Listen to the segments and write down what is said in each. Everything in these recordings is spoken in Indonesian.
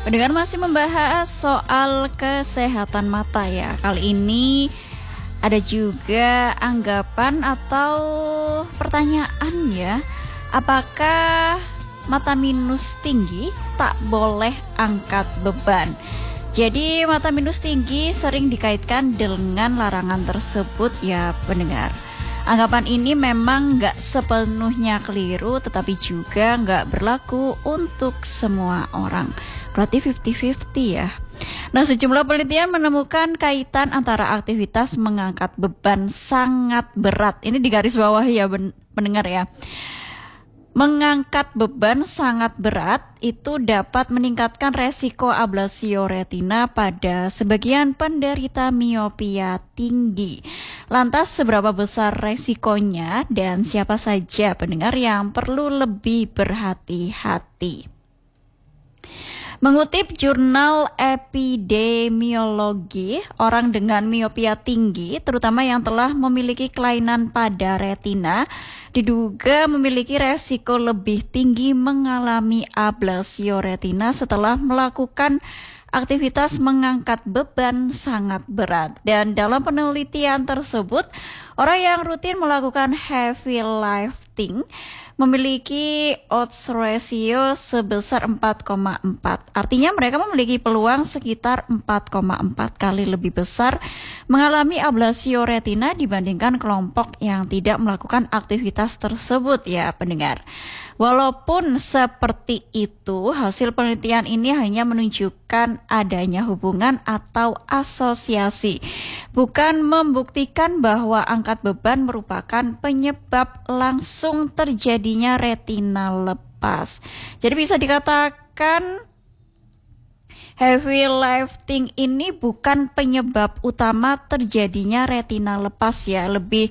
Pendengar masih membahas soal kesehatan mata ya. Kali ini ada juga anggapan atau pertanyaan ya. Apakah mata minus tinggi tak boleh angkat beban? Jadi mata minus tinggi sering dikaitkan dengan larangan tersebut ya pendengar. Anggapan ini memang nggak sepenuhnya keliru, tetapi juga nggak berlaku untuk semua orang. Berarti 50-50 ya. Nah, sejumlah penelitian menemukan kaitan antara aktivitas mengangkat beban sangat berat. Ini di garis bawah ya pendengar ya. Mengangkat beban sangat berat itu dapat meningkatkan resiko ablasio retina pada sebagian penderita miopia tinggi. Lantas seberapa besar resikonya dan siapa saja pendengar yang perlu lebih berhati-hati? Mengutip jurnal epidemiologi, orang dengan miopia tinggi, terutama yang telah memiliki kelainan pada retina, diduga memiliki resiko lebih tinggi mengalami ablasio retina setelah melakukan aktivitas mengangkat beban sangat berat. Dan dalam penelitian tersebut, orang yang rutin melakukan heavy lifting memiliki odds ratio sebesar 4,4. Artinya mereka memiliki peluang sekitar 4,4 kali lebih besar mengalami ablasio retina dibandingkan kelompok yang tidak melakukan aktivitas tersebut ya pendengar. Walaupun seperti itu, hasil penelitian ini hanya menunjukkan adanya hubungan atau asosiasi, bukan membuktikan bahwa angkat beban merupakan penyebab langsung terjadinya retina lepas. Jadi bisa dikatakan heavy lifting ini bukan penyebab utama terjadinya retina lepas ya, lebih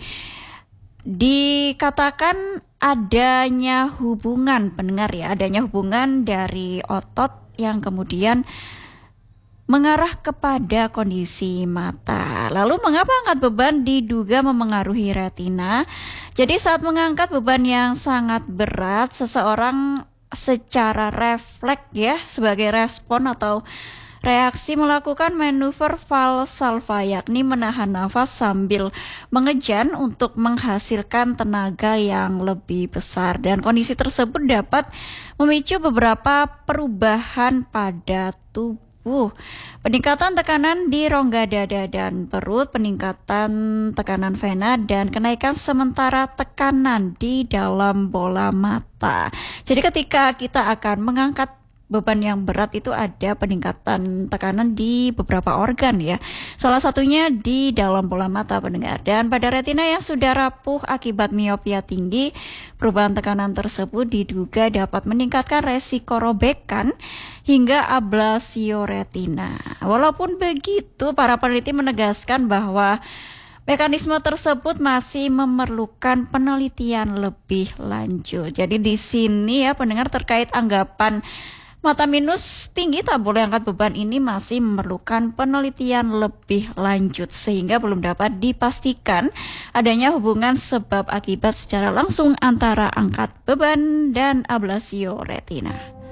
dikatakan adanya hubungan pendengar ya, adanya hubungan dari otot yang kemudian mengarah kepada kondisi mata. Lalu mengapa angkat beban diduga memengaruhi retina? Jadi saat mengangkat beban yang sangat berat, seseorang secara refleks ya sebagai respon atau reaksi melakukan manuver Valsalva, yakni menahan nafas sambil mengejan untuk menghasilkan tenaga yang lebih besar. Dan kondisi tersebut dapat memicu beberapa perubahan pada tubuh. Peningkatan tekanan di rongga dada dan perut, peningkatan tekanan vena, dan kenaikan sementara tekanan di dalam bola mata. Jadi ketika kita akan mengangkat beban yang berat itu ada peningkatan tekanan di beberapa organ ya. Salah satunya di dalam bola mata pendengar. Dan pada retina yang sudah rapuh akibat miopia tinggi, perubahan tekanan tersebut diduga dapat meningkatkan resiko robekan hingga ablasio retina. Walaupun begitu, para peneliti menegaskan bahwa mekanisme tersebut masih memerlukan penelitian lebih lanjut. Jadi di sini ya pendengar terkait anggapan mata minus tinggi tak boleh angkat beban ini masih memerlukan penelitian lebih lanjut sehingga belum dapat dipastikan adanya hubungan sebab akibat secara langsung antara angkat beban dan ablasio retina.